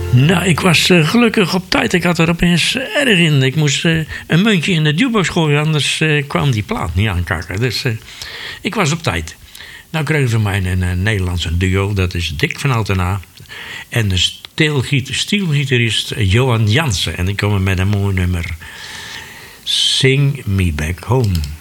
Nou, ik was gelukkig op tijd. Ik had er opeens erg in. Ik moest een muntje in de jukebox gooien, anders kwam die plaat niet aankakken. Dus ik was op tijd. Nou kregen ze mij een Nederlandse duo, dat is Dick van Altena. En de stielgitarist Johan Jansen. En die komen met een mooi nummer. Sing Me Back Home.